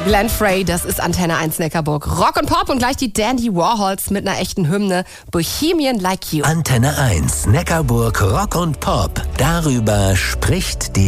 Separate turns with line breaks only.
Glenn Frey, das ist Antenne 1 Neckarburg. Rock und Pop und gleich die Dandy Warhols mit einer echten Hymne. Bohemian Like You.
Antenne 1 Neckarburg Rock und Pop. Darüber spricht die